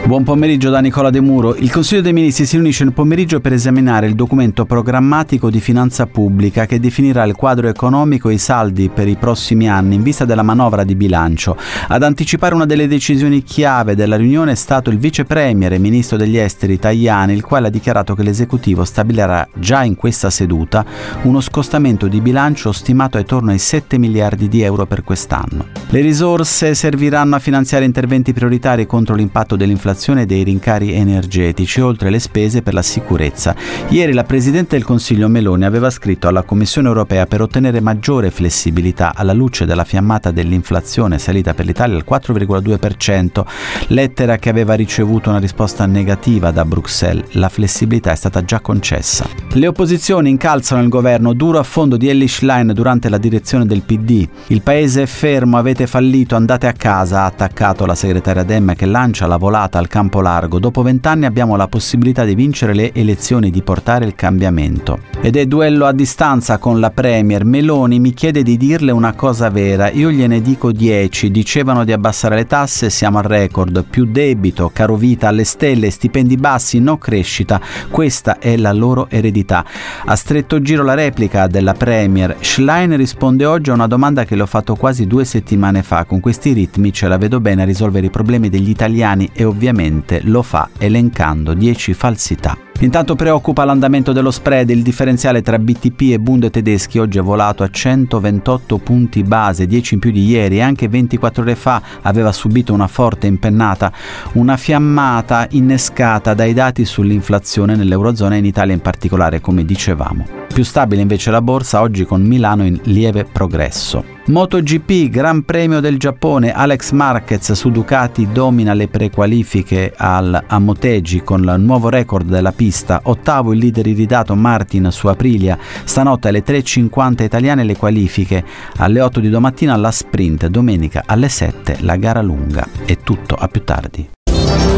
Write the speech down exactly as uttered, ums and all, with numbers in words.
Buon pomeriggio da Nicola De Muro. Il Consiglio dei Ministri si riunisce nel pomeriggio per esaminare il documento programmatico di finanza pubblica che definirà il quadro economico e i saldi per i prossimi anni in vista della manovra di bilancio. Ad anticipare una delle decisioni chiave della riunione è stato il vice premier e ministro degli esteri Tajani, il quale ha dichiarato che l'esecutivo stabilirà già in questa seduta uno scostamento di bilancio stimato attorno ai sette miliardi di euro per quest'anno. Le risorse serviranno a finanziare interventi prioritari contro l'impatto dell'inflazione e dei rincari energetici, oltre le spese per la sicurezza. Ieri la Presidente del Consiglio Meloni aveva scritto alla Commissione europea per ottenere maggiore flessibilità alla luce della fiammata dell'inflazione salita per l'Italia al quattro virgola due per cento, lettera che aveva ricevuto una risposta negativa da Bruxelles. La flessibilità è stata già concessa. Le opposizioni incalzano il governo, duro affondo di Elly Schlein durante la direzione del P D. Il paese è fermo, avete fallito, andate a casa, ha attaccato la segretaria Dem che lancia la volata al campo largo. Dopo vent'anni abbiamo la possibilità di vincere le elezioni, di portare il cambiamento. Ed è duello a distanza con la Premier. Meloni mi chiede di dirle una cosa vera, io gliene dico dieci. Dicevano di abbassare le tasse, siamo al record, più debito, caro vita alle stelle, stipendi bassi, no crescita. Questa è la loro eredità. A stretto giro la replica della Premier. Schlein risponde oggi a una domanda che le ho fatto quasi due settimane fa. Con questi ritmi ce la vedo bene a risolvere i problemi degli italiani e ovviamente lo fa elencando dieci falsità. Intanto preoccupa l'andamento dello spread. Il differenziale tra B T P e Bund tedeschi oggi è volato a centoventotto punti base, dieci in più di ieri, e anche ventiquattro ore fa aveva subito una forte impennata, una fiammata innescata dai dati sull'inflazione nell'Eurozona e in Italia in particolare, come dicevamo. Più stabile invece la borsa, oggi con Milano in lieve progresso. MotoGP, Gran Premio del Giappone, Alex Marquez su Ducati domina le prequalifiche al, a Motegi con il nuovo record della pista. Ottavo il leader iridato Martin su Aprilia. Stanotte alle tre e cinquanta italiane le qualifiche, alle otto di domattina la sprint, domenica alle sette la gara lunga. È tutto, a più tardi.